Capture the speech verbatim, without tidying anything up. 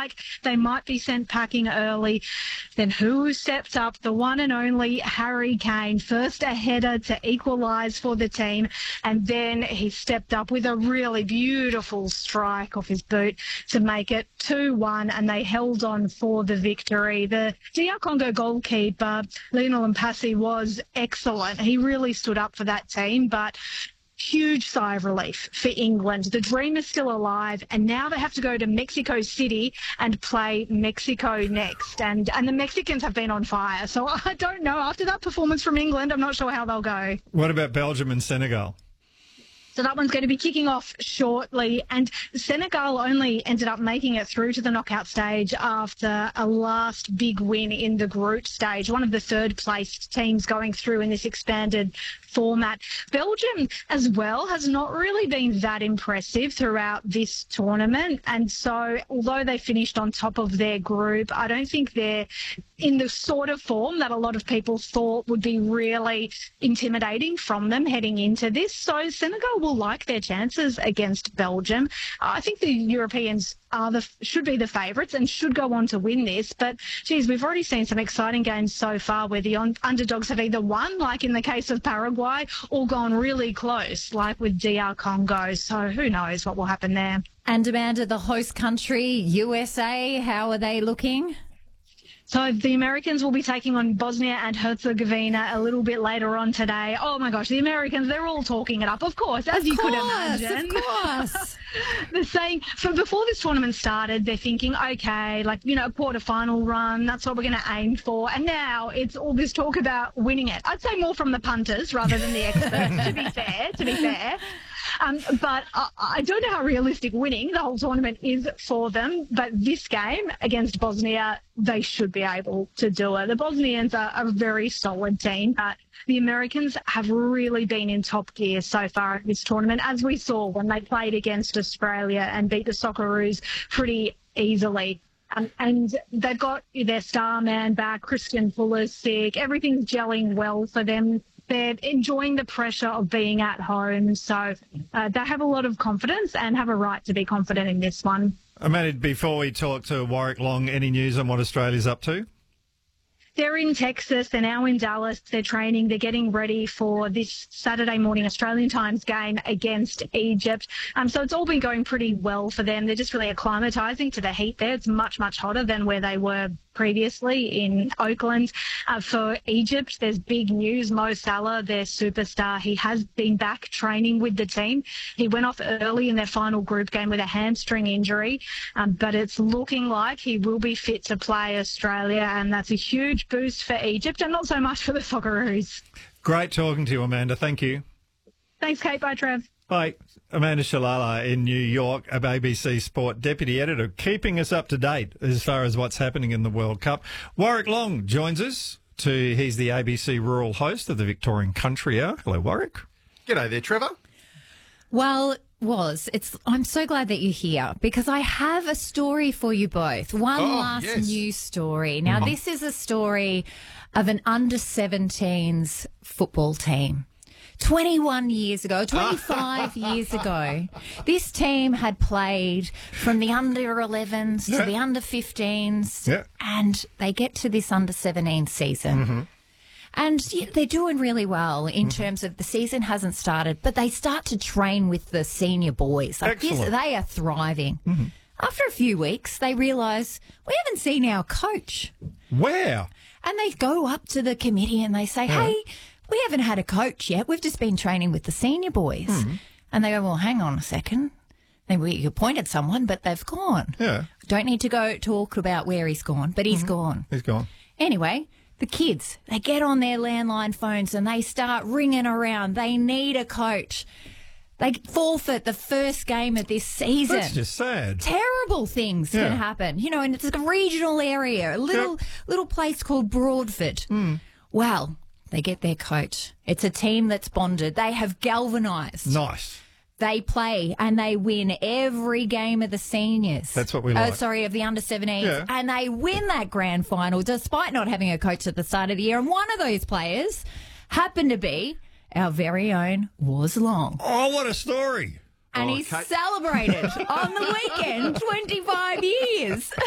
like they might be sent packing early. Then who stepped up? The one and only Harry Kane. First a header to equalise for the team, and then he stepped up with a really beautiful strike off his boot to make it two one, and they held on for the victory. The D R Congo goalkeeper, Lionel Mpasi, was excellent. He really stood up for that team, but huge sigh of relief for England. The dream is still alive, and now they have to go to Mexico City and play Mexico next. And and the Mexicans have been on fire. So I don't know. After that performance from England, I'm not sure how they'll go. What about Belgium and Senegal? So that one's going to be kicking off shortly. And Senegal only ended up making it through to the knockout stage after a last big win in the group stage, one of the third-placed teams going through in this expanded format. Belgium as well has not really been that impressive throughout this tournament. And so although they finished on top of their group, I don't think they're in the sort of form that a lot of people thought would be really intimidating from them heading into this. So Senegal will like their chances against Belgium. I think the Europeans are the should be the favourites and should go on to win this. But, geez, we've already seen some exciting games so far where the un- underdogs have either won, like in the case of Paraguay, or gone really close, like with D R Congo. So who knows what will happen there. And Amanda, the host country, U S A, how are they looking? So the Americans will be taking on Bosnia and Herzegovina a little bit later on today. Oh, my gosh, the Americans, they're all talking it up, of course, as of you course, could imagine. Of course. They're saying, from before this tournament started, they're thinking, okay, like, you know, a quarterfinal run, that's what we're going to aim for. And now it's all this talk about winning it. I'd say more from the punters rather than the experts, to be fair, to be fair. Um, but I, I don't know how realistic winning the whole tournament is for them. But this game against Bosnia, they should be able to do it. The Bosnians are a very solid team, but the Americans have really been in top gear so far in this tournament, as we saw when they played against Australia and beat the Socceroos pretty easily. Um, and they've got their star man back, Christian Pulisic. Everything's gelling well for them. They're enjoying the pressure of being at home. So uh, they have a lot of confidence and have a right to be confident in this one. Amanda, before we talk to Warwick Long, any news on what Australia's up to? They're in Texas. They're now in Dallas. They're training. They're getting ready for this Saturday morning Australian times game against Egypt. Um, so it's all been going pretty well for them. They're just really acclimatising to the heat there. It's much, much hotter than where they were previously in Oakland. Uh, for Egypt, there's big news. Mo Salah, their superstar, he has been back training with the team. He went off early in their final group game with a hamstring injury, um, but it's looking like he will be fit to play Australia, and that's a huge boost for Egypt and not so much for the Socceroos. Great talking to you, Amanda. Thank you. Thanks, Kate. Bye, Trev. Bye. Amanda Shalala in New York, a A B C Sport deputy editor, keeping us up to date as far as what's happening in the World Cup. Warwick Long joins us. To He's the A B C rural host of the Victorian Country Hour. Hello, Warwick. G'day there, Trevor. Well, was it's. I'm so glad that you're here because I have a story for you both. One Oh, last yes. news story. Now, Mhm. this is a story of an under seventeens football team. twenty-one years ago, twenty-five years ago, this team had played from the under elevens Yeah. to the under fifteens, Yeah. and they get to this under seventeen season. Mm-hmm. And yeah, they're doing really well in terms of the season hasn't started, but they start to train with the senior boys. Like this, Excellent. they are thriving. Mm-hmm. After a few weeks, they realise we haven't seen our coach. Where? And they go up to the committee and they say, Yeah. hey, we haven't had a coach yet. We've just been training with the senior boys. Mm-hmm. And they go, well, hang on a second. Then we appointed someone, but they've gone. Yeah. Don't need to go talk about where he's gone, but he's gone. He's gone. Anyway, the kids, they get on their landline phones and they start ringing around. They need a coach. They forfeit the first game of this season. That's just sad. Terrible things Yeah. can happen. You know, and it's a regional area, a little little place called Broadford. Hmm. Well, they get their coach. It's a team that's bonded. They have galvanised. Nice. They play and they win every game of the seniors. That's what we Oh, like. sorry, of the under seventeens. Yeah. And they win that grand final despite not having a coach at the start of the year. And one of those players happened to be our very own Waz Long. Oh, what a story. And Oh, he Kate- celebrated on the weekend twenty-five years.